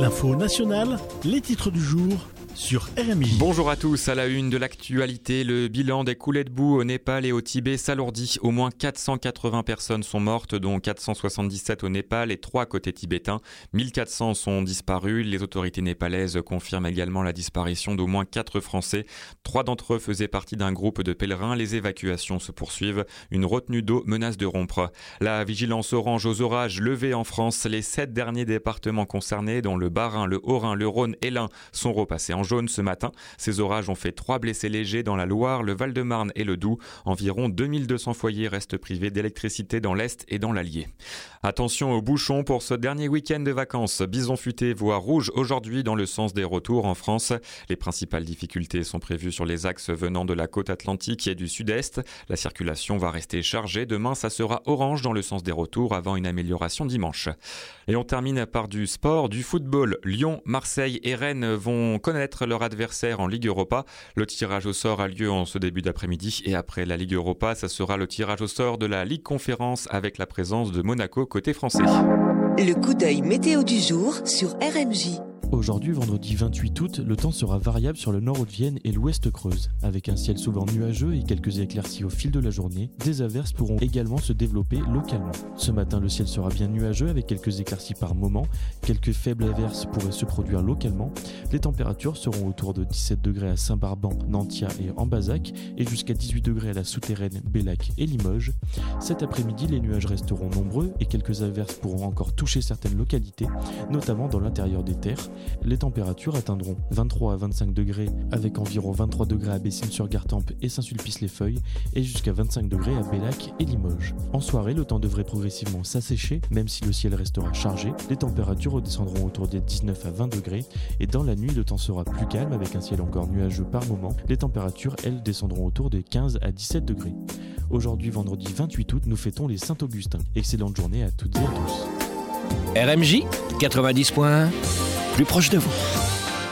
L'info nationale, les titres du jour sur RMJ. Bonjour à tous, à la une de l'actualité, le bilan des coulées de boue au Népal et au Tibet s'alourdit. Au moins 480 personnes sont mortes, dont 477 au Népal et 3 côté tibétain. 1400 sont disparus. Les autorités népalaises confirment également la disparition d'au moins 4 Français. 3 d'entre eux faisaient partie d'un groupe de pèlerins. Les évacuations se poursuivent. Une retenue d'eau menace de rompre. La vigilance orange aux orages levée en France. Les 7 derniers départements concernés, dont le Bas-Rhin, le Haut-Rhin, le Rhône et l'Ain, sont repassés en jaune ce matin. Ces orages ont fait 3 blessés légers dans la Loire, le Val-de-Marne et le Doubs. Environ 2200 foyers restent privés d'électricité dans l'Est et dans l'Allier. Attention aux bouchons pour ce dernier week-end de vacances. Bison futé voie rouge aujourd'hui dans le sens des retours en France. Les principales difficultés sont prévues sur les axes venant de la côte atlantique et du sud-est. La circulation va rester chargée. Demain, ça sera orange dans le sens des retours avant une amélioration dimanche. Et on termine par du sport, du football. Lyon, Marseille et Rennes vont connaître leur adversaire en Ligue Europa. Le tirage au sort a lieu en ce début d'après-midi et après la Ligue Europa, ça sera le tirage au sort de la Ligue Conférence avec la présence de Monaco côté français. Le coup d'œil météo du jour sur RMJ. Aujourd'hui, vendredi 28 août, le temps sera variable sur le nord Haute-Vienne et l'ouest Creuse. Avec un ciel souvent nuageux et quelques éclaircies au fil de la journée, des averses pourront également se développer localement. Ce matin, le ciel sera bien nuageux avec quelques éclaircies par moment. Quelques faibles averses pourraient se produire localement. Les températures seront autour de 17 degrés à Saint-Barban, Nantia et Ambazac et jusqu'à 18 degrés à la Souterraine, Bellac et Limoges. Cet après-midi, les nuages resteront nombreux et quelques averses pourront encore toucher certaines localités, notamment dans l'intérieur des terres. Les températures atteindront 23 à 25 degrés avec environ 23 degrés à Bessines-sur-Gartempe et Saint-Sulpice-les-Feuilles et jusqu'à 25 degrés à Bellac et Limoges. En soirée, le temps devrait progressivement s'assécher, même si le ciel restera chargé. Les températures redescendront autour des 19 à 20 degrés et dans la nuit, le temps sera plus calme avec un ciel encore nuageux par moment. Les températures, elles, descendront autour de 15 à 17 degrés. Aujourd'hui, vendredi 28 août, nous fêtons les Saint-Augustin. Excellente journée à toutes et à tous. RMJ 90 points, plus proche de vous.